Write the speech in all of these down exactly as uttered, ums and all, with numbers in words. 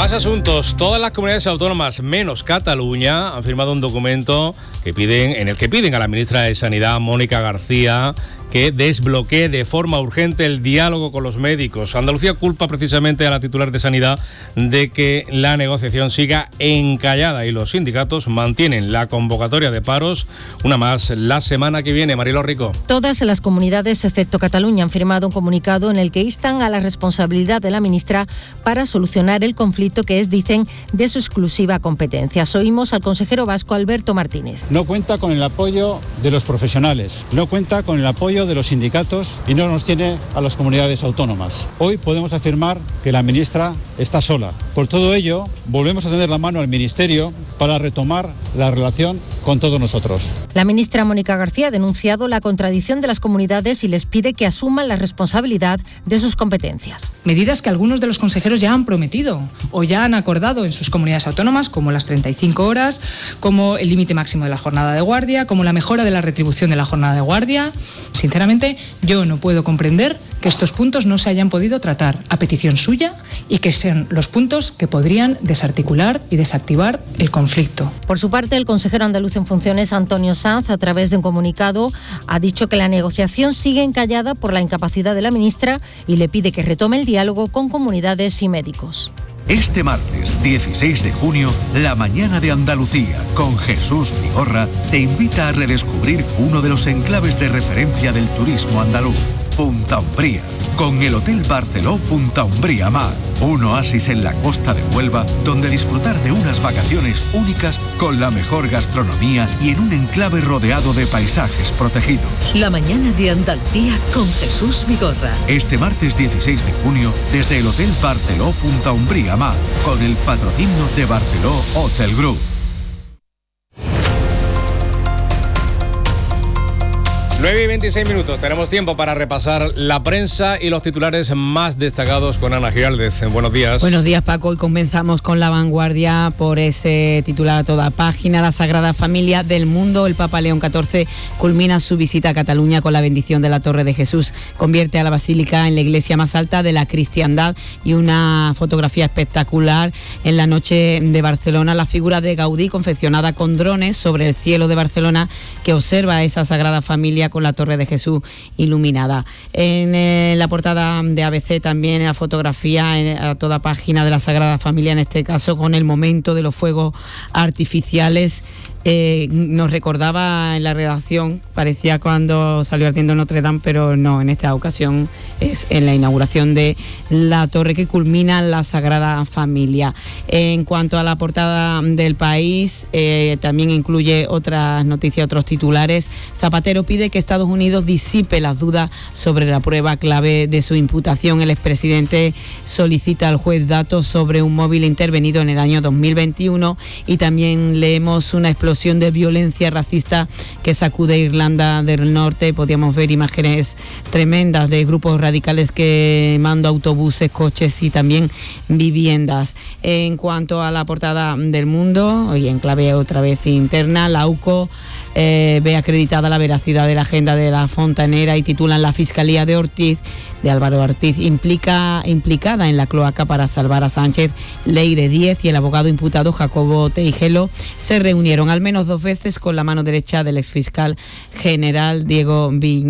Más asuntos. Todas las comunidades autónomas, menos Cataluña, han firmado un documento que piden, en el que piden a la ministra de Sanidad, Mónica García, que desbloquee de forma urgente el diálogo con los médicos. Andalucía culpa precisamente a la titular de Sanidad de que la negociación siga encallada y los sindicatos mantienen la convocatoria de paros, una más la semana que viene. Marilo Rico. Todas las comunidades, excepto Cataluña, han firmado un comunicado en el que instan a la responsabilidad de la ministra para solucionar el conflicto que es, dicen, de su exclusiva competencia. Oímos al consejero vasco Alberto Martínez. No cuenta con el apoyo de los profesionales, no cuenta con el apoyo de los sindicatos y no nos tiene a las comunidades autónomas. Hoy podemos afirmar que la ministra está sola. Por todo ello, volvemos a tender la mano al Ministerio para retomar la relación con todos nosotros. La ministra Mónica García ha denunciado la contradicción de las comunidades y les pide que asuman la responsabilidad de sus competencias. Medidas que algunos de los consejeros ya han prometido o ya han acordado en sus comunidades autónomas, como las treinta y cinco horas, como el límite máximo de la jornada de guardia, como la mejora de la retribución de la jornada de guardia. Sinceramente, yo no puedo comprender que estos puntos no se hayan podido tratar a petición suya y que sean los puntos que podrían desarticular y desactivar el conflicto. Por su parte, el consejero andaluz en funciones, Antonio Sanz, a través de un comunicado, ha dicho que la negociación sigue encallada por la incapacidad de la ministra y le pide que retome el diálogo con comunidades y médicos. Este martes dieciséis de junio, la mañana de Andalucía, con Jesús Vigorra, te invita a redescubrir uno de los enclaves de referencia del turismo andaluz, Punta Umbría, con el Hotel Barceló Punta Umbría Mar, un oasis en la costa de Huelva, donde disfrutar de unas vacaciones únicas con la mejor gastronomía y en un enclave rodeado de paisajes protegidos. La mañana de Andalucía con Jesús Vigorra. Este martes dieciséis de junio, desde el Hotel Barceló Punta Umbría Mar, con el patrocinio de Barceló Hotel Group. nueve y veintiséis minutos, tenemos tiempo para repasar la prensa y los titulares más destacados con Ana Giraldez. Buenos días. Buenos días, Paco, y comenzamos con La Vanguardia por ese titular a toda página. La Sagrada Familia del Mundo, el Papa León catorce culmina su visita a Cataluña con la bendición de la Torre de Jesús. Convierte a la basílica en la iglesia más alta de la cristiandad y una fotografía espectacular en la noche de Barcelona, la figura de Gaudí confeccionada con drones sobre el cielo de Barcelona que observa a esa Sagrada Familia con la Torre de Jesús iluminada. En eh, la portada de A B C también la fotografía en, a toda página de la Sagrada Familia, en este caso con el momento de los fuegos artificiales. Eh, nos recordaba en la redacción, parecía cuando salió ardiendo Notre Dame, pero no, en esta ocasión es en la inauguración de la torre que culmina la Sagrada Familia. En cuanto a la portada del País, eh, también incluye otras noticias, otros titulares. Zapatero pide que Estados Unidos disipe las dudas sobre la prueba clave de su imputación. El expresidente solicita al juez datos sobre un móvil intervenido en el año dos mil veintiuno y también leemos una explosión de violencia racista que sacude Irlanda del Norte. Podíamos ver imágenes tremendas de grupos radicales quemando autobuses, coches y también viviendas. En cuanto a la portada del Mundo, hoy en clave otra vez interna, la U C O eh, ve acreditada la veracidad de la agenda de la Fontanera y titulan La Fiscalía de Ortiz, de Álvaro Ortiz, implica, implicada en la cloaca para salvar a Sánchez. Leire Díez y el abogado imputado Jacobo Teijelo se reunieron al menos dos veces con la mano derecha del exfiscal general Diego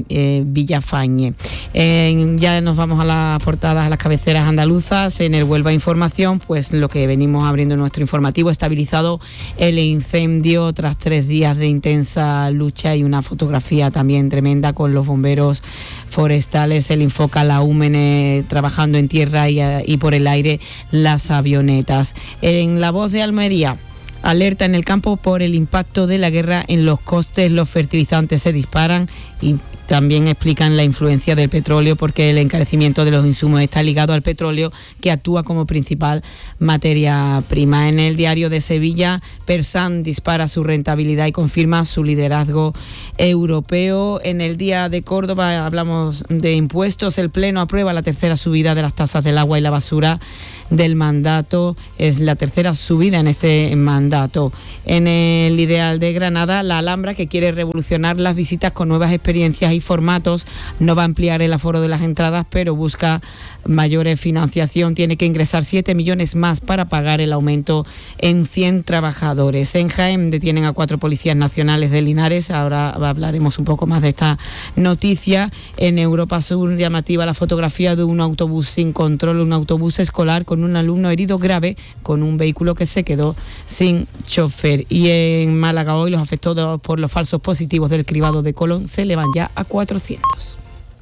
Villafañe. Eh, ya nos vamos a las portadas, a las cabeceras andaluzas. En el Huelva Información, pues lo que venimos abriendo nuestro informativo, estabilizado el incendio tras tres días de intensa lucha y una fotografía también tremenda con los bomberos forestales. El enfoca la U M N E trabajando en tierra y, y por el aire las avionetas. En La Voz de Almería, alerta en el campo por el impacto de la guerra en los costes, los fertilizantes se disparan y también explican la influencia del petróleo porque el encarecimiento de los insumos está ligado al petróleo que actúa como principal materia prima. En el Diario de Sevilla, Persan dispara su rentabilidad y confirma su liderazgo europeo. En el Día de Córdoba hablamos de impuestos. El Pleno aprueba la tercera subida de las tasas del agua y la basura del mandato. Es la tercera subida en este mandato. En el Ideal de Granada, la Alhambra, que quiere revolucionar las visitas con nuevas experiencias y formatos. No va a ampliar el aforo de las entradas, pero busca mayores financiación. Tiene que ingresar siete millones más para pagar el aumento en cien trabajadores. En Jaén detienen a cuatro policías nacionales de Linares. Ahora hablaremos un poco más de esta noticia. En Europa Sur, llamativa la fotografía de un autobús sin control, un autobús escolar con un alumno herido grave, con un vehículo que se quedó sin chofer. Y en Málaga hoy los afectados por los falsos positivos del cribado de Colón se elevan ya a cuatrocientos.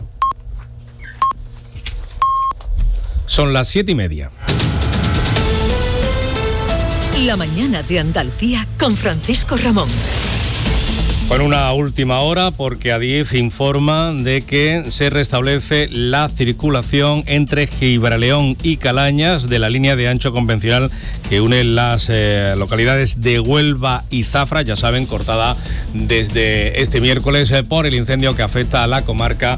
Son las siete y media. La mañana de Andalucía con Francisco Ramón. Con una última hora, porque Adif informa de que se restablece la circulación entre Gibraleón y Calañas de la línea de ancho convencional que une las eh, localidades de Huelva y Zafra, ya saben, cortada desde este miércoles eh, por el incendio que afecta a la comarca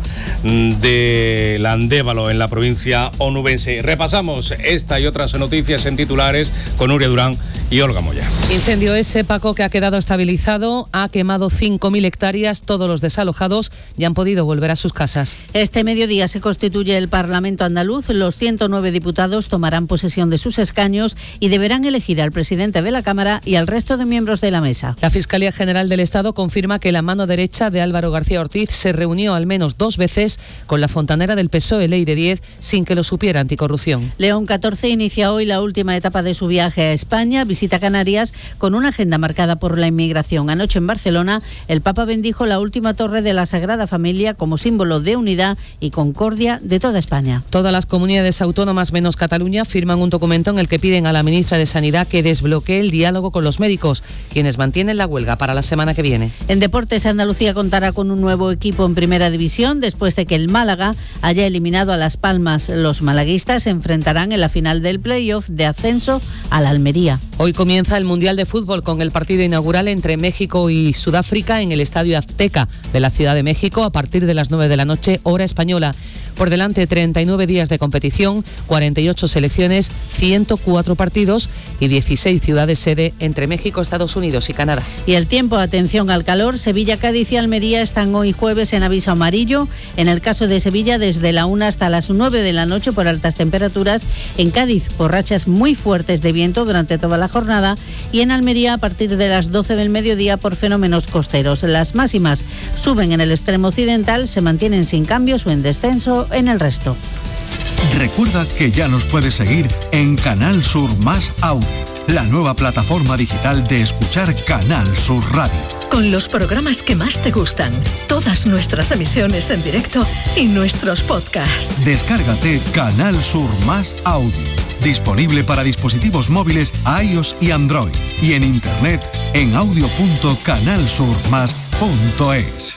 de Landévalo en la provincia onubense. Repasamos esta y otras noticias en titulares con Nuria Durán y Olga Moya. Incendio ese, Paco, que ha quedado estabilizado, ha quemado cinco mil hectáreas, todos los desalojados ya han podido volver a sus casas. Este mediodía se constituye el Parlamento andaluz, los ciento nueve diputados tomarán posesión de sus escaños y deberán elegir al presidente de la Cámara y al resto de miembros de la mesa. La Fiscalía General del Estado confirma que la mano derecha de Álvaro García Ortiz se reunió al menos dos veces con la fontanera del P S O E, Leire Díez, sin que lo supiera Anticorrupción. León catorce inicia hoy la última etapa de su viaje a España, visita Canarias con una agenda marcada por la inmigración. Anoche en Barcelona, el Papa bendijo la última torre de la Sagrada Familia como símbolo de unidad y concordia de toda España. Todas las comunidades autónomas menos Cataluña firman un documento en el que piden a la ministra de Sanidad que desbloquee el diálogo con los médicos, quienes mantienen la huelga para la semana que viene. En deportes, Andalucía contará con un nuevo equipo en Primera División después de que el Málaga haya eliminado a Las Palmas. Los malaguistas se enfrentarán en la final del playoff de ascenso a la Almería. Hoy comienza el Mundial de Fútbol con el partido inaugural entre México y Sudáfrica en el Estadio Azteca de la Ciudad de México a partir de las nueve de la noche, hora española. Por delante, treinta y nueve días de competición, cuarenta y ocho selecciones, ciento cuatro partidos y dieciséis ciudades sede entre México, Estados Unidos y Canadá. Y el tiempo, atención al calor. Sevilla, Cádiz y Almería están hoy jueves en aviso amarillo. En el caso de Sevilla, desde la una hasta las nueve de la noche por altas temperaturas. En Cádiz, por rachas muy fuertes de viento durante toda la jornada. Y en Almería, a partir de las doce del mediodía, por fenómenos costeros. Las máximas suben en el extremo occidental, se mantienen sin cambios o en descenso en el resto. Recuerda que ya nos puedes seguir en Canal Sur Más Audio, la nueva plataforma digital de escuchar Canal Sur Radio. Con los programas que más te gustan, todas nuestras emisiones en directo y nuestros podcasts. Descárgate Canal Sur Más Audio, disponible para dispositivos móviles iOS y Android, y en internet en audio punto canal sur más punto es.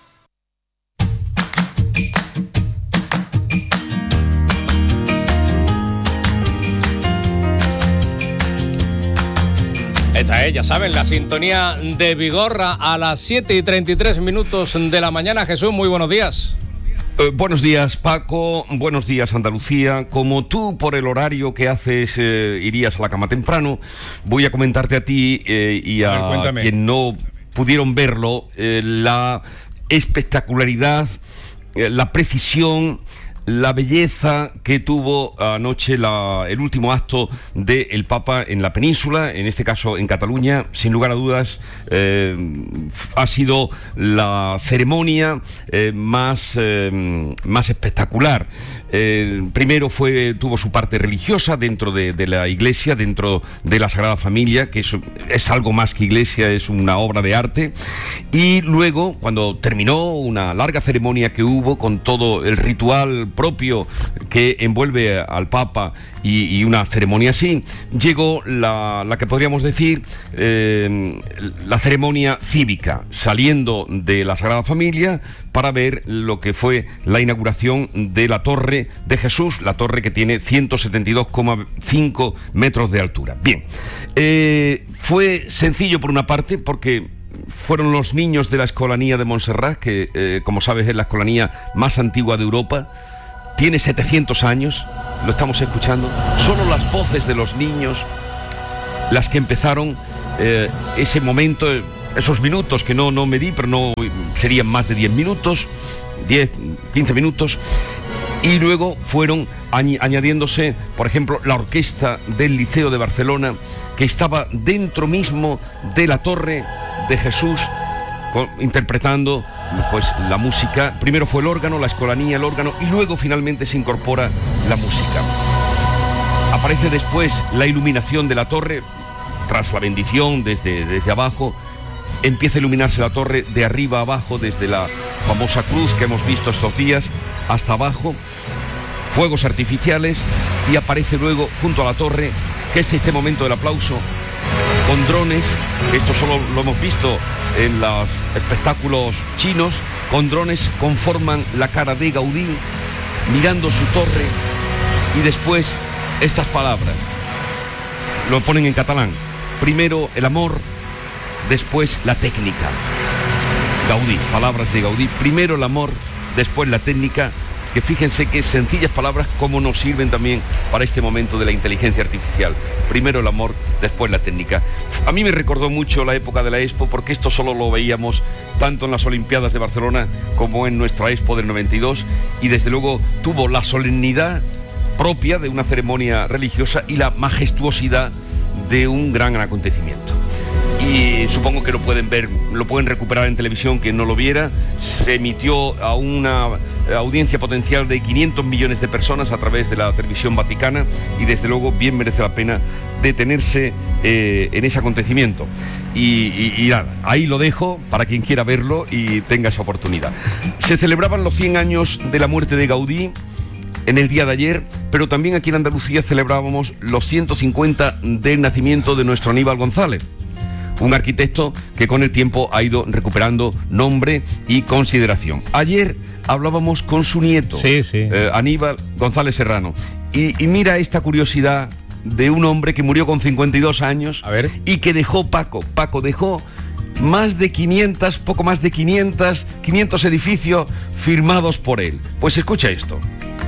Esta es, ya saben, la sintonía de Vigorra a las siete y treinta y tres minutos de la mañana. Jesús, muy buenos días. Eh, buenos días, Paco. Buenos días, Andalucía. Como tú, por el horario que haces, eh, irías a la cama temprano, voy a comentarte a ti eh, y a, a ver, quien no pudieron verlo, eh, la espectacularidad, eh, la precisión, la belleza que tuvo anoche la, el último acto del Papa en la península, en este caso en Cataluña. Sin lugar a dudas, eh, ha sido la ceremonia eh, más, eh, más espectacular. Eh, primero fue, tuvo su parte religiosa dentro de, de la iglesia, dentro de la Sagrada Familia, que es, es algo más que iglesia, es una obra de arte. Y luego, cuando terminó una larga ceremonia que hubo con todo el ritual propio que envuelve al Papa y, y una ceremonia así, llegó la, la que podríamos decir eh, la ceremonia cívica, saliendo de la Sagrada Familia para ver lo que fue la inauguración de la Torre de Jesús, la torre que tiene ciento setenta y dos coma cinco metros de altura. Bien, eh, fue sencillo por una parte porque fueron los niños de la Escolanía de Montserrat, que eh, como sabes es la escolanía más antigua de Europa, tiene setecientos años, lo estamos escuchando, solo las voces de los niños las que empezaron eh, ese momento, esos minutos que no, no medí, pero no serían más de diez minutos, diez, quince minutos, y luego fueron añ- añadiéndose, por ejemplo, la orquesta del Liceo de Barcelona, que estaba dentro mismo de la Torre de Jesús, con, interpretando pues la música. Primero fue el órgano, la escolanía, el órgano, y luego finalmente se incorpora la música. Aparece después la iluminación de la torre, tras la bendición desde, desde abajo. Empieza a iluminarse la torre de arriba a abajo, desde la famosa cruz que hemos visto estos días hasta abajo, fuegos artificiales, y aparece luego junto a la torre, que es este momento del aplauso, con drones. Esto solo lo hemos visto en los espectáculos chinos. Con drones conforman la cara de Gaudí mirando su torre, y después estas palabras lo ponen en catalán: primero el amor, después la técnica. Gaudí, palabras de Gaudí: primero el amor, después la técnica. Que fíjense qué sencillas palabras, cómo nos sirven también para este momento de la inteligencia artificial. Primero el amor, después la técnica. A mí me recordó mucho la época de la Expo, porque esto solo lo veíamos tanto en las Olimpiadas de Barcelona como en nuestra Expo del noventa y dos, y desde luego tuvo la solemnidad propia de una ceremonia religiosa y la majestuosidad de un gran acontecimiento. Y supongo que lo pueden ver, lo pueden recuperar en televisión, quien no lo viera. Se emitió a una audiencia potencial de quinientos millones de personas a través de la televisión vaticana, y desde luego bien merece la pena detenerse eh, en ese acontecimiento. Y, y, y nada, ahí lo dejo para quien quiera verlo y tenga esa oportunidad. Se celebraban los cien años de la muerte de Gaudí en el día de ayer, pero también aquí en Andalucía celebrábamos los ciento cincuenta del nacimiento de nuestro Aníbal González, un arquitecto que con el tiempo ha ido recuperando nombre y consideración. Ayer hablábamos con su nieto, sí, sí. Eh, Aníbal González Serrano, y, y mira esta curiosidad de un hombre que murió con cincuenta y dos años. A ver. Y que dejó Paco, Paco dejó más de quinientos, poco más de quinientos, quinientos edificios firmados por él. Pues escucha esto.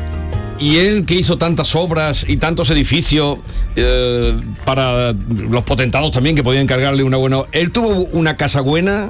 Y él, que hizo tantas obras y tantos edificios eh, para los potentados también, que podían encargarle una buena... ¿Él tuvo una casa buena?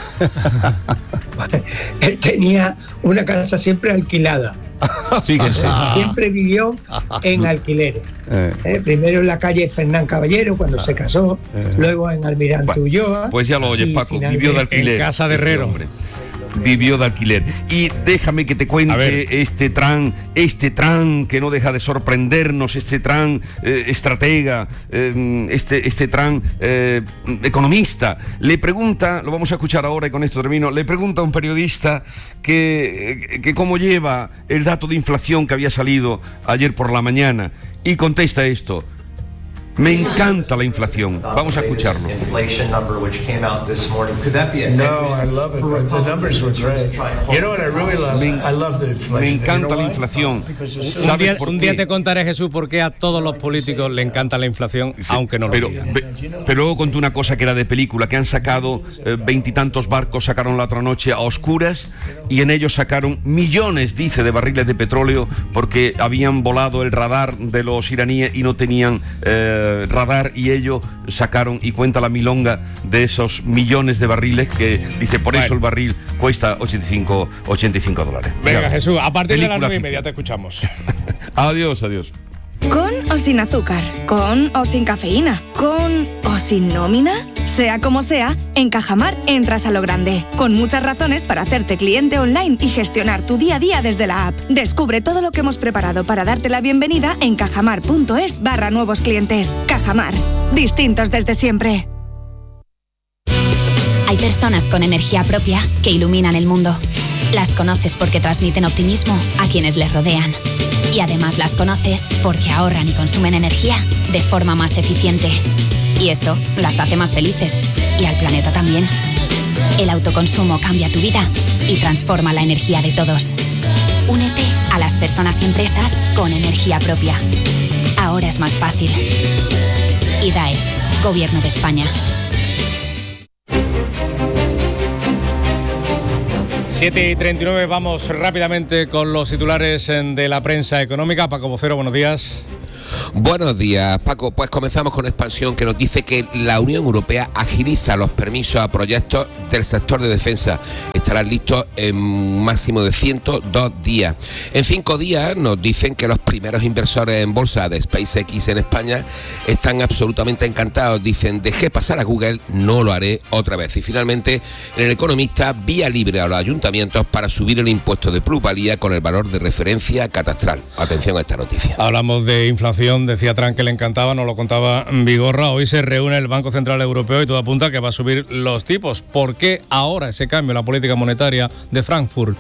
Él tenía una casa siempre alquilada. Fíjense. Siempre vivió en alquileres. Eh. Eh, primero en la calle Fernán Caballero, cuando ah. se casó, eh. luego en Almirante Ulloa. Pues ya lo oyes, Paco, vivió de alquiler. En casa de Herrero. Este vivió de alquiler. Y déjame que te cuente este tran, este tran que no deja de sorprendernos, este tran eh, estratega, eh, este, este tran eh, economista. Le pregunta, lo vamos a escuchar ahora y con esto termino, le pregunta a un periodista que, que cómo lleva el dato de inflación que había salido ayer por la mañana, y contesta esto: me encanta la inflación. Vamos a escucharlo. Me encanta la inflación. Un día, un día te contaré, Jesús, por qué a todos los políticos le encanta la inflación, sí, aunque no lo pero, digan. Pe, pero luego conté una cosa que era de película, que han sacado veintitantos eh, barcos, sacaron la otra noche a oscuras, y en ellos sacaron millones, dice, de barriles de petróleo, porque habían volado el radar de los iraníes y no tenían... Eh, radar, y ellos sacaron, y cuenta la milonga de esos millones de barriles, que dice, por bueno. eso el barril cuesta ochenta y cinco dólares. Venga, Venga, Jesús, a partir de las nueve y media te escuchamos. Adiós, adiós. ¿Con o sin azúcar? ¿Con o sin cafeína? ¿Con o sin nómina? Sea como sea, en Cajamar entras a lo grande, con muchas razones para hacerte cliente online y gestionar tu día a día desde la app. Descubre todo lo que hemos preparado para darte la bienvenida en cajamar.es barra nuevos clientes. Cajamar, distintos desde siempre. Hay personas con energía propia que iluminan el mundo. Las conoces porque transmiten optimismo a quienes les rodean. Y además las conoces porque ahorran y consumen energía de forma más eficiente. Y eso las hace más felices. Y al planeta también. El autoconsumo cambia tu vida y transforma la energía de todos. Únete a las personas y empresas con energía propia. Ahora es más fácil. I D A E, Gobierno de España. siete y treinta y nueve, vamos rápidamente con los titulares de la prensa económica. Paco Vocero, buenos días. Buenos días, Paco. Pues comenzamos con Expansión, que nos dice que la Unión Europea agiliza los permisos a proyectos del sector de defensa. Estarán listos en un máximo de ciento dos días. En cinco días nos dicen que los primeros inversores en bolsa de SpaceX en España están absolutamente encantados. Dicen, dejé pasar a Google, no lo haré otra vez. Y finalmente, en El Economista, vía libre a los ayuntamientos para subir el impuesto de plusvalía con el valor de referencia catastral. Atención a esta noticia. Hablamos de inflación, decía Trump que le encantaba, nos lo contaba Vigorra. Hoy se reúne el Banco Central Europeo y todo apunta a que va a subir los tipos. ¿Por qué ahora ese cambio en la política monetaria de Frankfurt?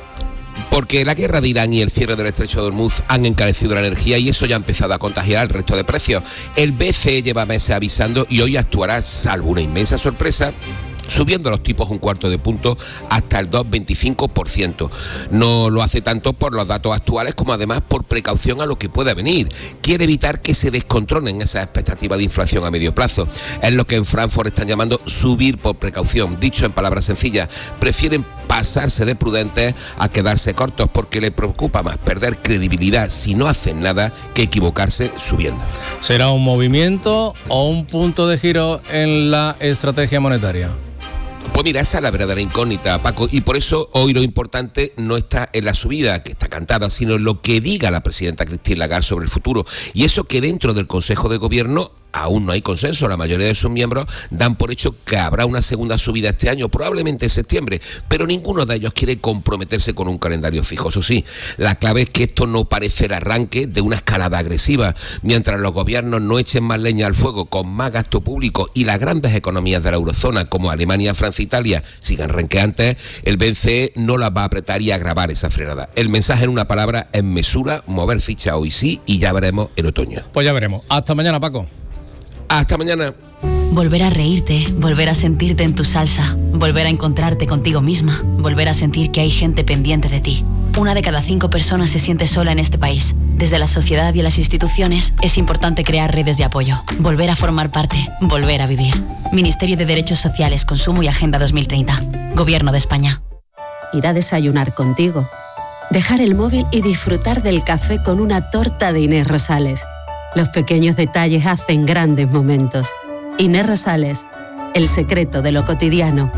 Porque la guerra de Irán y el cierre del estrecho de Hormuz han encarecido la energía y eso ya ha empezado a contagiar el resto de precios. El B C E lleva meses avisando y hoy actuará, salvo una inmensa sorpresa, subiendo los tipos un cuarto de punto hasta el dos coma veinticinco por ciento. No lo hace tanto por los datos actuales como además por precaución a lo que pueda venir. Quiere evitar que se descontrolen esas expectativas de inflación a medio plazo. Es lo que en Frankfurt están llamando subir por precaución. Dicho en palabras sencillas, prefieren pasarse de prudentes a quedarse cortos porque le preocupa más perder credibilidad si no hacen nada que equivocarse subiendo. ¿Será un movimiento o un punto de giro en la estrategia monetaria? Pues mira, esa es la verdadera incógnita, Paco, y por eso hoy lo importante no está en la subida, que está cantada, sino en lo que diga la presidenta Christine Lagarde sobre el futuro. Y eso que dentro del Consejo de Gobierno aún no hay consenso. La mayoría de sus miembros dan por hecho que habrá una segunda subida este año, probablemente en septiembre, pero ninguno de ellos quiere comprometerse con un calendario fijo. Eso sí, la clave es que esto no parece el arranque de una escalada agresiva. Mientras los gobiernos no echen más leña al fuego con más gasto público y las grandes economías de la eurozona como Alemania, Francia e Italia sigan renqueantes, el B C E no las va a apretar y agravar esa frenada. El mensaje en una palabra es mesura, mover ficha hoy sí y ya veremos en otoño. Pues ya veremos. Hasta mañana, Paco. Hasta mañana. Volver a reírte, volver a sentirte en tu salsa, volver a encontrarte contigo misma, volver a sentir que hay gente pendiente de ti. Una de cada cinco personas se siente sola en este país. Desde la sociedad y las instituciones es importante crear redes de apoyo, volver a formar parte, volver a vivir. Ministerio de Derechos Sociales, Consumo y Agenda dos mil treinta. Gobierno de España. Ir a desayunar contigo. Dejar el móvil y disfrutar del café con una torta de Inés Rosales. Los pequeños detalles hacen grandes momentos. Inés Rosales, el secreto de lo cotidiano.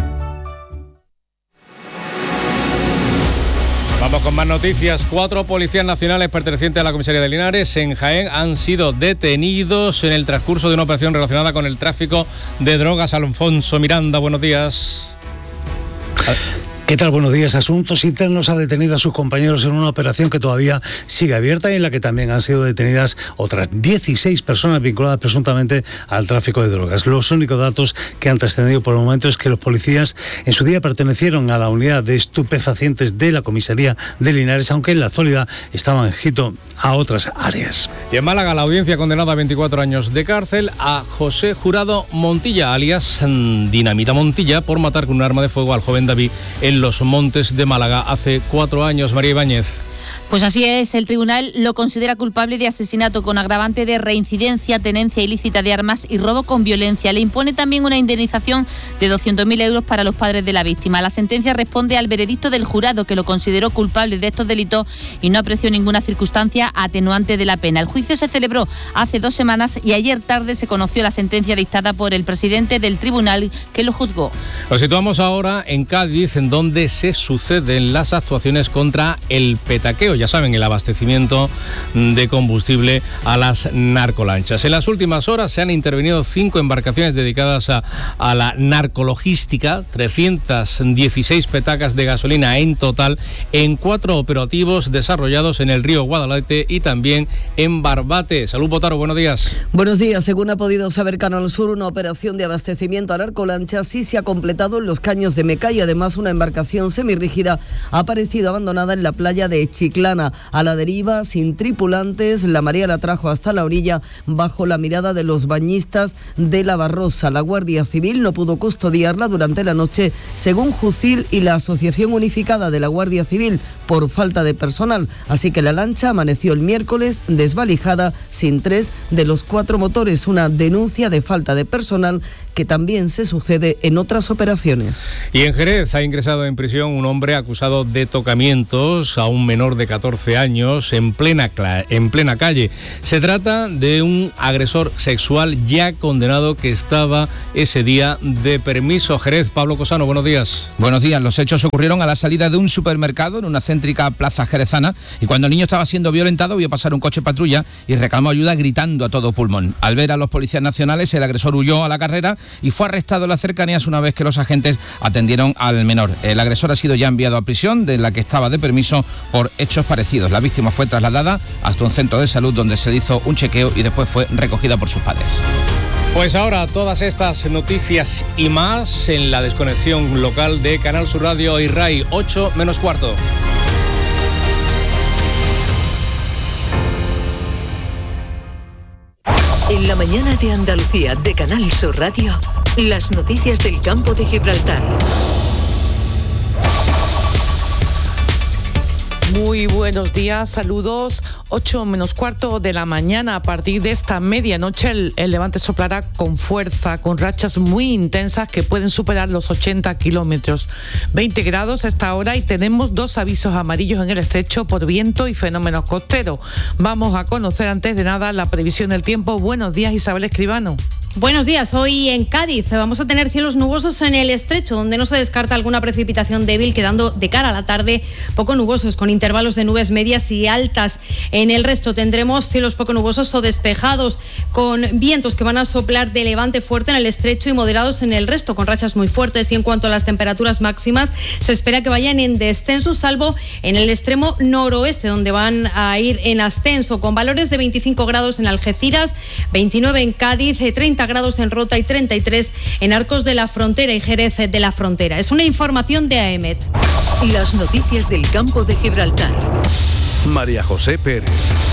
Vamos con más noticias. Cuatro policías nacionales pertenecientes a la comisaría de Linares en Jaén han sido detenidos en el transcurso de una operación relacionada con el tráfico de drogas. Alfonso Miranda, buenos días. ¿Qué tal? Buenos días. Asuntos Internos ha detenido a sus compañeros en una operación que todavía sigue abierta y en la que también han sido detenidas otras dieciséis personas vinculadas presuntamente al tráfico de drogas. Los únicos datos que han trascendido por el momento es que los policías en su día pertenecieron a la unidad de estupefacientes de la comisaría de Linares, aunque en la actualidad estaban adscritos a otras áreas. Y en Málaga, la audiencia ha condenado a veinticuatro años de cárcel a José Jurado Montilla, alias Dinamita Montilla, por matar con un arma de fuego al joven David en los Montes de Málaga hace cuatro años. María Ibáñez. Pues así es, el tribunal lo considera culpable de asesinato con agravante de reincidencia, tenencia ilícita de armas y robo con violencia. Le impone también una indemnización de doscientos mil euros para los padres de la víctima. La sentencia responde al veredicto del jurado, que lo consideró culpable de estos delitos y no apreció ninguna circunstancia atenuante de la pena. El juicio se celebró hace dos semanas y ayer tarde se conoció la sentencia dictada por el presidente del tribunal que lo juzgó. Nos situamos ahora en Cádiz, en donde se suceden las actuaciones contra el petaqueo. Ya saben, el abastecimiento de combustible a las narcolanchas. En las últimas horas se han intervenido cinco embarcaciones dedicadas a, a la narcologística, trescientas dieciséis petacas de gasolina en total, en cuatro operativos desarrollados en el río Guadalete y también en Barbate. Salud, Botaro, buenos días. Buenos días. Según ha podido saber Canal Sur, una operación de abastecimiento a narcolanchas sí se ha completado en los caños de Meca y además una embarcación semirrígida ha aparecido abandonada en la playa de Chiclana. A la deriva, sin tripulantes, la marea la trajo hasta la orilla bajo la mirada de los bañistas de la Barrosa. La Guardia Civil no pudo custodiarla durante la noche, según Jucil y la Asociación Unificada de la Guardia Civil, por falta de personal. Así que la lancha amaneció el miércoles desvalijada sin tres de los cuatro motores, una denuncia de falta de personal que también se sucede en otras operaciones. Y en Jerez ha ingresado en prisión un hombre acusado de tocamientos a un menor de catorce catorce años en plena, en plena calle. Se trata de un agresor sexual ya condenado que estaba ese día de permiso. Jerez, Pablo Cosano, buenos días. Buenos días. Los hechos ocurrieron a la salida de un supermercado en una céntrica plaza jerezana y cuando el niño estaba siendo violentado vio pasar un coche patrulla y reclamó ayuda gritando a todo pulmón. Al ver a los policías nacionales, el agresor huyó a la carrera y fue arrestado en las cercanías una vez que los agentes atendieron al menor. El agresor ha sido ya enviado a prisión, de la que estaba de permiso por hechos parecidos. La víctima fue trasladada hasta un centro de salud donde se le hizo un chequeo y después fue recogida por sus padres. Pues ahora todas estas noticias y más en la desconexión local de Canal Sur Radio y RAI, ocho menos cuarto. En la mañana de Andalucía de Canal Sur Radio, las noticias del campo de Gibraltar. Muy buenos días, saludos. ocho menos cuarto de la mañana. A partir de esta medianoche el, el levante soplará con fuerza, con rachas muy intensas que pueden superar los ochenta kilómetros. veinte grados a esta hora y tenemos dos avisos amarillos en el estrecho por viento y fenómenos costeros. Vamos a conocer antes de nada la previsión del tiempo. Buenos días, Isabel Escribano. Buenos días. Hoy en Cádiz vamos a tener cielos nubosos en el estrecho, donde no se descarta alguna precipitación débil, quedando de cara a la tarde poco nubosos, con intervalos de nubes medias y altas. En el resto tendremos cielos poco nubosos o despejados, con vientos que van a soplar de levante fuerte en el estrecho y moderados en el resto, con rachas muy fuertes. Y en cuanto a las temperaturas máximas, se espera que vayan en descenso, salvo en el extremo noroeste, donde van a ir en ascenso, con valores de veinticinco grados en Algeciras, veintinueve en Cádiz, treinta grados en Rota y treinta y tres en Arcos de la Frontera y Jerez de la Frontera. Es una información de A E M E T. Las noticias del campo de Gibraltar. María José Pérez.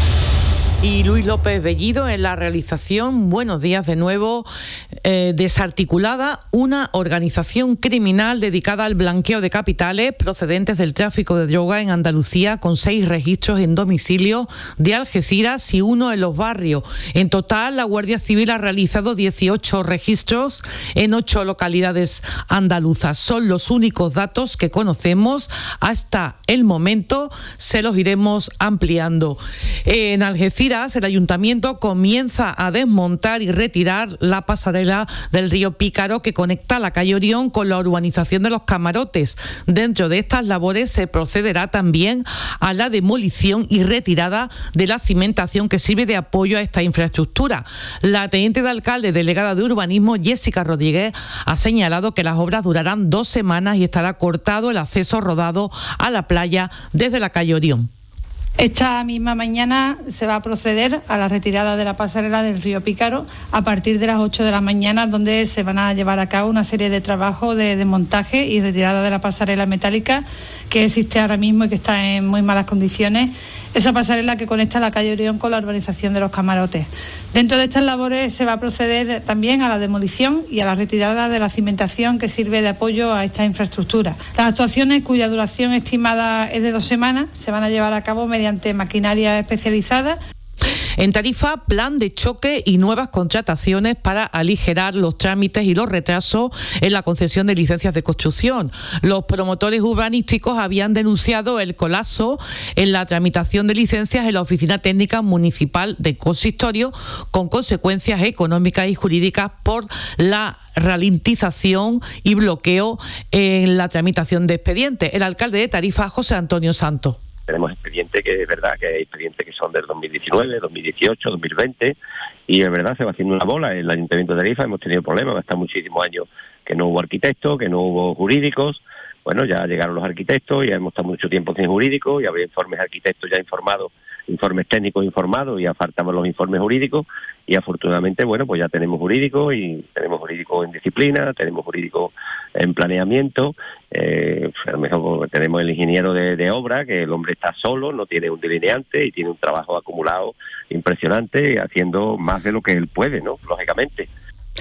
Y Luis López Bellido en la realización. Buenos días de nuevo. Eh, desarticulada una organización criminal dedicada al blanqueo de capitales procedentes del tráfico de droga en Andalucía, con seis registros en domicilio de Algeciras y uno en los barrios. En total, la Guardia Civil ha realizado dieciocho registros en ocho localidades andaluzas. Son los únicos datos que conocemos hasta el momento. Se los iremos ampliando. En Algeciras, el ayuntamiento comienza a desmontar y retirar la pasarela del río Pícaro que conecta la calle Orión con la urbanización de Los Camarotes. Dentro de estas labores se procederá también a la demolición y retirada de la cimentación que sirve de apoyo a esta infraestructura. La teniente de alcalde delegada de urbanismo, Jessica Rodríguez, ha señalado que las obras durarán dos semanas y estará cortado el acceso rodado a la playa desde la calle Orión. Esta misma mañana se va a proceder a la retirada de la pasarela del río Pícaro a partir de las ocho de la mañana, donde se van a llevar a cabo una serie de trabajos de desmontaje y retirada de la pasarela metálica que existe ahora mismo y que está en muy malas condiciones. Esa pasarela que conecta la calle Orión con la urbanización de Los Camarotes. Dentro de estas labores se va a proceder también a la demolición y a la retirada de la cimentación que sirve de apoyo a esta infraestructura. Las actuaciones, cuya duración estimada es de dos semanas, se van a llevar a cabo mediante maquinaria especializada. En Tarifa, plan de choque y nuevas contrataciones para aligerar los trámites y los retrasos en la concesión de licencias de construcción. Los promotores urbanísticos habían denunciado el colapso en la tramitación de licencias en la Oficina Técnica Municipal de Consistorio, con consecuencias económicas y jurídicas por la ralentización y bloqueo en la tramitación de expedientes. El alcalde de Tarifa, José Antonio Santos. Tenemos expedientes que es verdad que hay expedientes que son del dos mil diecinueve, dos mil dieciocho, dos mil veinte y es verdad se va haciendo una bola. En el Ayuntamiento de Tarifa hemos tenido problemas, hasta muchísimos años que no hubo arquitectos, que no hubo jurídicos. Bueno, ya llegaron los arquitectos, ya hemos estado mucho tiempo sin jurídicos y había informes de arquitectos ya informados, informes técnicos informados y ya faltaban los informes jurídicos y afortunadamente, bueno, pues ya tenemos jurídicos y tenemos jurídicos en disciplina, tenemos jurídicos en planeamiento, eh, a lo mejor tenemos el ingeniero de, de obra, que el hombre está solo, no tiene un delineante y tiene un trabajo acumulado impresionante, haciendo más de lo que él puede, ¿no? Lógicamente.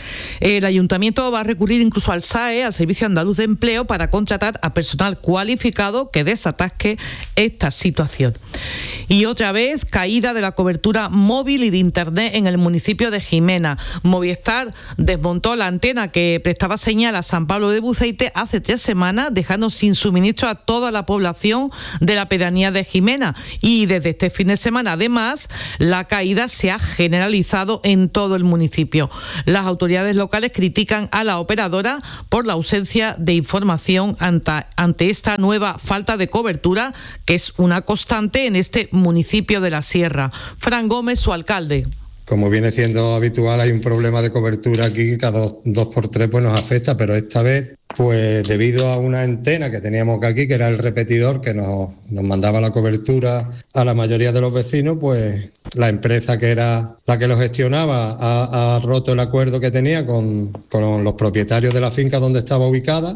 El ayuntamiento va a recurrir incluso al S A E, al Servicio Andaluz de Empleo, para contratar a personal cualificado que desatasque esta situación. Y otra vez, caída de la cobertura móvil y de internet en el municipio de Jimena. Movistar desmontó la antena que prestaba señal a San Pablo de Buceite hace tres semanas, dejando sin suministro a toda la población de la pedanía de Jimena. Y desde este fin de semana, además, la caída se ha generalizado en todo el municipio. Las autoridades locales critican a la operadora por la ausencia de información ante, ante esta nueva falta de cobertura, que es una constante en este municipio de la Sierra. Fran Gómez, su alcalde. Como viene siendo habitual, hay un problema de cobertura aquí que cada dos, dos por tres pues nos afecta, pero esta vez, pues debido a una antena que teníamos aquí, que era el repetidor que nos, nos mandaba la cobertura a la mayoría de los vecinos, pues la empresa que era la que lo gestionaba ha, ha roto el acuerdo que tenía con, con los propietarios de la finca donde estaba ubicada.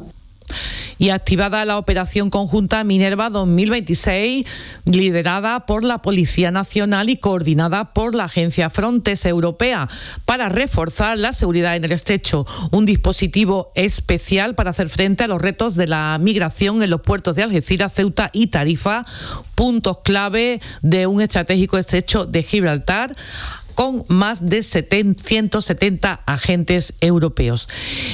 Y activada la operación conjunta Minerva dos mil veintiséis, liderada por la Policía Nacional y coordinada por la Agencia Frontex Europea, para reforzar la seguridad en el estrecho. Un dispositivo especial para hacer frente a los retos de la migración en los puertos de Algeciras, Ceuta y Tarifa, puntos clave de un estratégico estrecho de Gibraltar, con más de ciento setenta agentes europeos.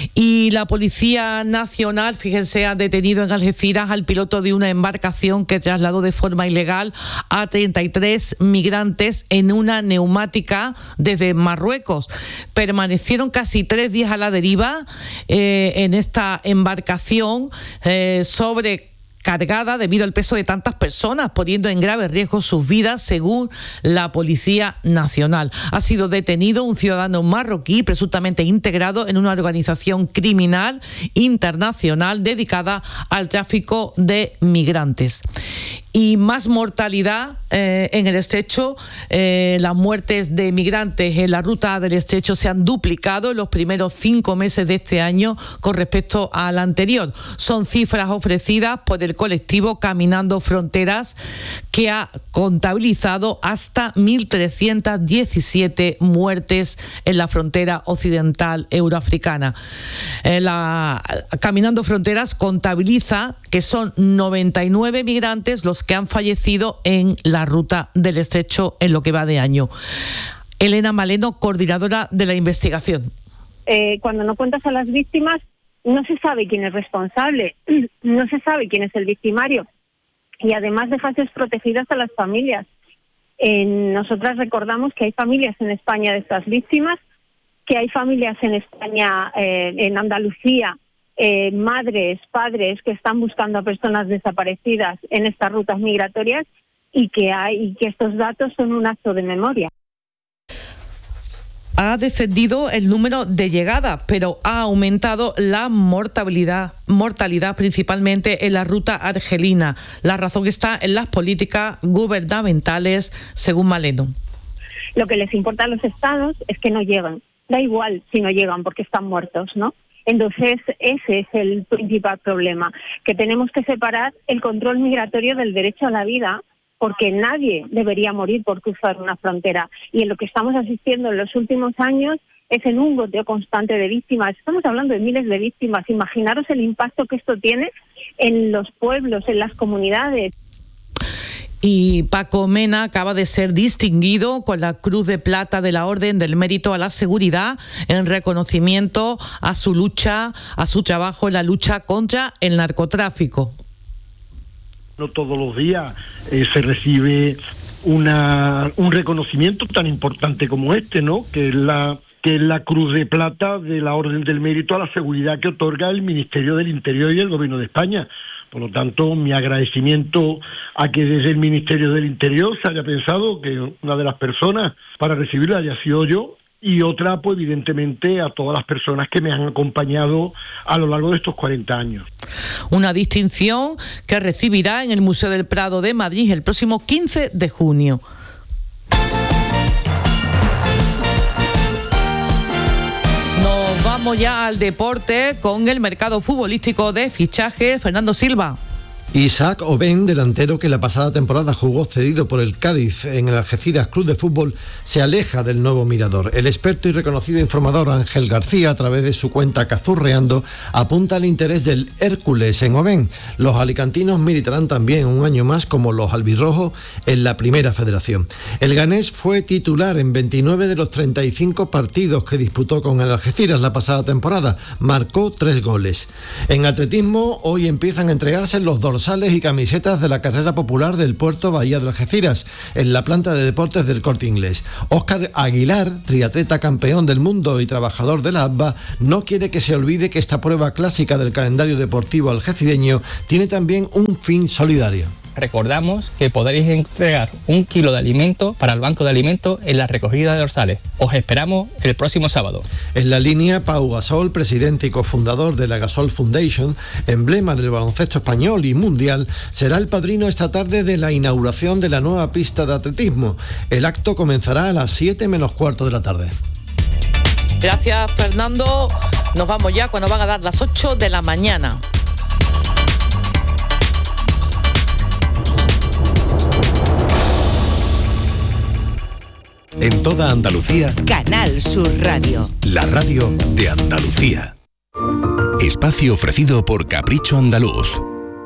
Y la Policía Nacional, fíjense, ha detenido en Algeciras al piloto de una embarcación que trasladó de forma ilegal a treinta y tres migrantes en una neumática desde Marruecos. Permanecieron casi tres días a la deriva eh, en esta embarcación eh, sobre cargada debido al peso de tantas personas, poniendo en grave riesgo sus vidas, según la Policía Nacional. Ha sido detenido un ciudadano marroquí presuntamente integrado en una organización criminal internacional dedicada al tráfico de migrantes. Y más mortalidad eh, en el estrecho. Eh, las muertes de migrantes en la ruta del estrecho se han duplicado en los primeros cinco meses de este año con respecto al anterior. Son cifras ofrecidas por el colectivo Caminando Fronteras, que ha contabilizado hasta mil trescientas diecisiete muertes en la frontera occidental euroafricana. Eh, la, Caminando Fronteras contabiliza que son noventa y nueve migrantes los que han fallecido en la ruta del estrecho en lo que va de año. Elena Maleno, coordinadora de la investigación. Eh, cuando no cuentas a las víctimas, no se sabe quién es responsable, no se sabe quién es el victimario, y además dejas desprotegidas a las familias. Eh, nosotras recordamos que hay familias en España de estas víctimas, que hay familias en España, eh, en Andalucía, Eh, madres, padres que están buscando a personas desaparecidas en estas rutas migratorias, y que hay y que estos datos son un acto de memoria. Ha descendido el número de llegadas, pero ha aumentado la mortalidad, mortalidad principalmente en la ruta argelina. La razón está en las políticas gubernamentales, según Maleno. Lo que les importa a los estados es que no llegan. Da igual si no llegan porque están muertos, ¿no? Entonces, ese es el principal problema, que tenemos que separar el control migratorio del derecho a la vida, porque nadie debería morir por cruzar una frontera. Y en lo que estamos asistiendo en los últimos años es en un goteo constante de víctimas. Estamos hablando de miles de víctimas. Imaginaros el impacto que esto tiene en los pueblos, en las comunidades. Y Paco Mena acaba de ser distinguido con la Cruz de Plata de la Orden del Mérito a la Seguridad en reconocimiento a su lucha, a su trabajo en la lucha contra el narcotráfico. No todos los días eh, se recibe una, un reconocimiento tan importante como este, ¿no? Que es la que es la Cruz de Plata de la Orden del Mérito a la Seguridad que otorga el Ministerio del Interior y el Gobierno de España. Por lo tanto, mi agradecimiento a que desde el Ministerio del Interior se haya pensado que una de las personas para recibirla haya sido yo, y otra, pues evidentemente, a todas las personas que me han acompañado a lo largo de estos cuarenta años. Una distinción que recibirá en el Museo del Prado de Madrid el próximo quince de junio. Vamos ya al deporte con el mercado futbolístico de fichajes. Fernando Silva. Isaac Oben, delantero que la pasada temporada jugó cedido por el Cádiz en el Algeciras Club de Fútbol, se aleja del nuevo Mirador. El experto y reconocido informador Ángel García, a través de su cuenta Cazurreando, apunta al interés del Hércules en Oben. Los alicantinos militarán también un año más como los albirrojos en la Primera Federación. El ganés fue titular en veintinueve de los treinta y cinco partidos que disputó con el Algeciras la pasada temporada. Marcó tres goles. En atletismo, hoy empiezan a entregarse los dorsales y camisetas de la carrera popular del Puerto Bahía de Algeciras, en la planta de deportes del Corte Inglés. Óscar Aguilar, triatleta campeón del mundo y trabajador de la A B B A, no quiere que se olvide que esta prueba clásica del calendario deportivo algecireño tiene también un fin solidario. Recordamos que podréis entregar un kilo de alimento para el banco de alimentos en la recogida de dorsales. Os esperamos el próximo sábado. En la línea, Pau Gasol, presidente y cofundador de la Gasol Foundation, emblema del baloncesto español y mundial, será el padrino esta tarde de la inauguración de la nueva pista de atletismo. El acto comenzará a las siete menos cuarto de la tarde. Gracias, Fernando. Nos vamos ya cuando van a dar las ocho de la mañana. En toda Andalucía, Canal Sur Radio. La radio de Andalucía. Espacio ofrecido por Capricho Andaluz.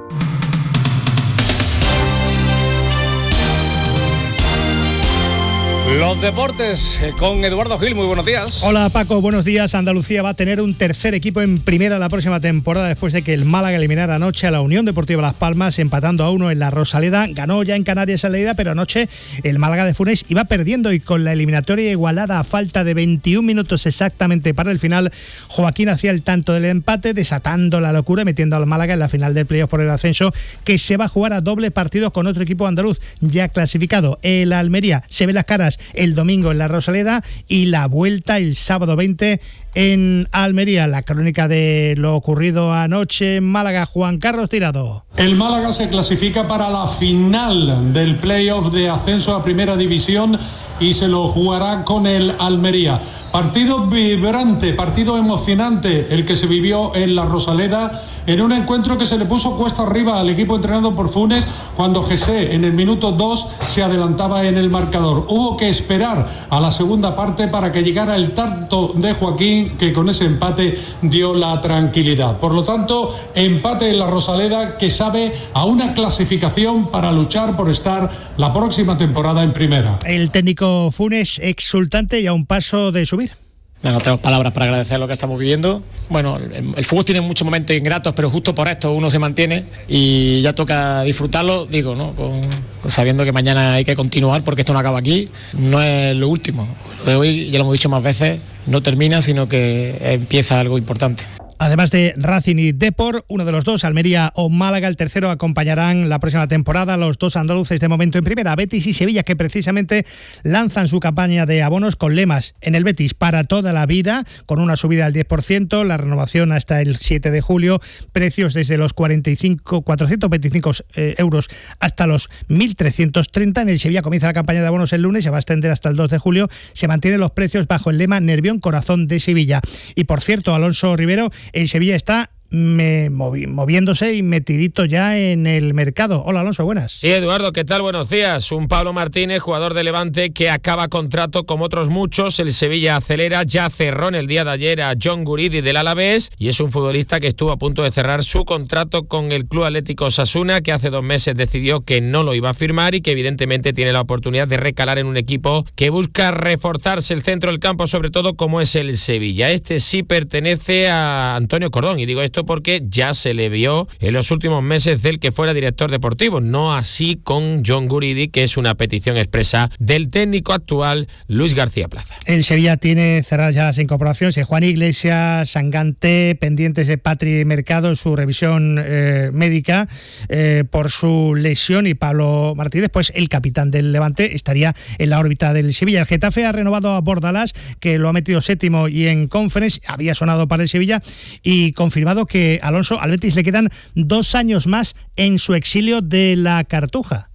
Los deportes con Eduardo Gil, muy buenos días. Hola Paco, buenos días. Andalucía va a tener un tercer equipo en primera la próxima temporada después de que el Málaga eliminara anoche a la Unión Deportiva Las Palmas empatando a uno en la Rosaleda. Ganó ya en Canarias en la ida, pero anoche el Málaga de Funes iba perdiendo y con la eliminatoria igualada a falta de veintiún minutos exactamente para el final, Joaquín hacía el tanto del empate, desatando la locura, metiendo al Málaga en la final del playoff por el ascenso, que se va a jugar a doble partido con otro equipo andaluz ya clasificado. El Almería se ve las caras el domingo en la Rosaleda y la vuelta el sábado veinte en Almería. La crónica de lo ocurrido anoche en Málaga, Juan Carlos Tirado. El Málaga se clasifica para la final del playoff de ascenso a Primera División y se lo jugará con el Almería. Partido vibrante, partido emocionante el que se vivió en la Rosaleda, en un encuentro que se le puso cuesta arriba al equipo entrenado por Funes cuando José en el minuto dos se adelantaba en el marcador. Hubo que esperar a la segunda parte para que llegara el tanto de Joaquín, que con ese empate dio la tranquilidad. Por lo tanto, empate en la Rosaleda que sabe a una clasificación para luchar por estar la próxima temporada en primera. El técnico Funes exultante y a un paso de subir. No, no tenemos palabras para agradecer lo que estamos viviendo. Bueno, el, el fútbol tiene muchos momentos ingratos, pero justo por esto uno se mantiene y ya toca disfrutarlo, digo, ¿no? Con, sabiendo que mañana hay que continuar porque esto no acaba aquí, no es lo último. Lo de hoy, ya lo hemos dicho más veces, no termina, sino que empieza algo importante. Además de Racing y Depor, uno de los dos, Almería o Málaga, el tercero, acompañarán la próxima temporada los dos andaluces de momento en primera, Betis y Sevilla, que precisamente lanzan su campaña de abonos con lemas. En el Betis, para toda la vida, con una subida del diez por ciento, la renovación hasta el siete de julio, precios desde los cuarenta y cinco, cuatrocientos veinticinco eh, euros hasta los mil trescientos treinta. En el Sevilla comienza la campaña de abonos el lunes, se va a extender hasta el dos de julio. Se mantienen los precios bajo el lema Nervión Corazón de Sevilla. Y por cierto, Alonso Rivero, el Sevilla está me movi- moviéndose y metidito ya en el mercado. Hola Alonso, buenas. Sí, Eduardo, ¿qué tal? Buenos días. Un Pablo Martínez, jugador de Levante, que acaba contrato como otros muchos. El Sevilla acelera, ya cerró en el día de ayer a John Guridi del Alavés y es un futbolista que estuvo a punto de cerrar su contrato con el Club Atlético Osasuna, que hace dos meses decidió que no lo iba a firmar y que evidentemente tiene la oportunidad de recalar en un equipo que busca reforzarse el centro del campo, sobre todo como es el Sevilla. Este sí pertenece a Antonio Cordón y digo esto porque ya se le vio en los últimos meses del que fuera director deportivo, no así con John Guridi, que es una petición expresa del técnico actual Luis García Plaza. El Sevilla tiene cerradas ya las incorporaciones de Juan Iglesias, Sangante, pendientes de Patri Mercado, su revisión eh, médica eh, por su lesión, y Pablo Martínez, pues el capitán del Levante, estaría en la órbita del Sevilla. El Getafe ha renovado a Bordalás, que lo ha metido séptimo y en Conference había sonado para el Sevilla, y confirmado que Alonso, al Betis le quedan dos años más en su exilio de la Cartuja.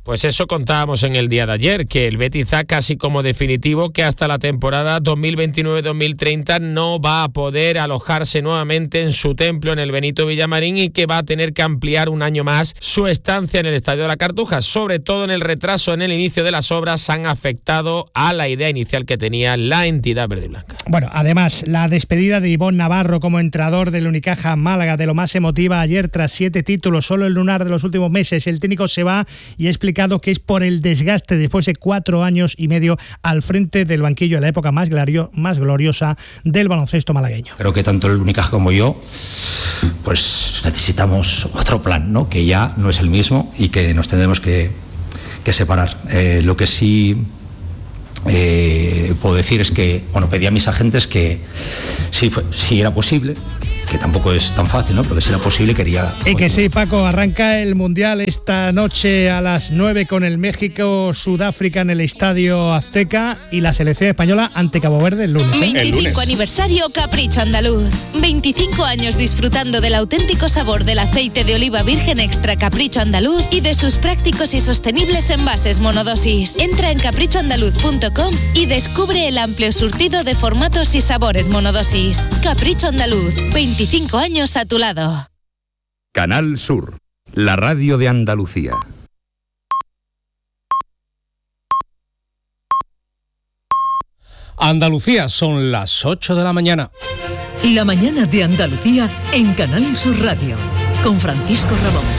Pues eso contábamos en el día de ayer, que el Betis da casi como definitivo que hasta la temporada dos mil veintinueve dos mil treinta no va a poder alojarse nuevamente en su templo en el Benito Villamarín y que va a tener que ampliar un año más su estancia en el Estadio de la Cartuja. Sobre todo en el retraso en el inicio de las obras han afectado a la idea inicial que tenía la entidad verde y blanca. Bueno, además, la despedida de Ivonne Navarro como entrenador del Unicaja Málaga, de lo más emotiva ayer tras siete títulos, solo el lunar de los últimos meses. El técnico se va y ha explicado que es por el desgaste después de cuatro años y medio al frente del banquillo en la época más, glario, más gloriosa del baloncesto malagueño. Creo que tanto el Unicaja como yo pues necesitamos otro plan, ¿no? Que ya no es el mismo y que nos tendremos que, que separar. Eh, lo que sí eh, puedo decir es que, bueno, pedí a mis agentes que si, fue, si era posible, que tampoco es tan fácil, ¿no? Pero que si era posible quería... Y que sí, Paco, arranca el Mundial esta noche a las nueve con el México-Sudáfrica en el Estadio Azteca y la selección española ante Cabo Verde el lunes. ¿eh? veinticinco el lunes. Aniversario Capricho Andaluz. veinticinco años disfrutando del auténtico sabor del aceite de oliva virgen extra Capricho Andaluz y de sus prácticos y sostenibles envases monodosis. Entra en capricho andaluz punto com y descubre el amplio surtido de formatos y sabores monodosis. Capricho Andaluz, veinticinco años a tu lado. Canal Sur, la radio de Andalucía. Andalucía, son las ocho de la mañana. La mañana de Andalucía en Canal Sur Radio, con Francisco Ramón.